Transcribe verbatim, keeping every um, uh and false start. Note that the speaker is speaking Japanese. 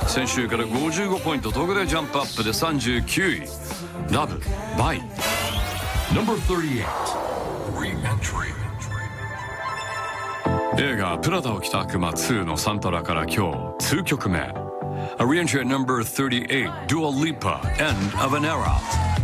先週からごじゅうごポイント特でジャンプアップでさんじゅうきゅうい。ラブバイ Number thirty-eight. Re-entry. 映画プラダを着た悪魔ツーのサントラから今日にきょくめ。A re-entry at number thirty-eight, Dua Lipa, End of an Era.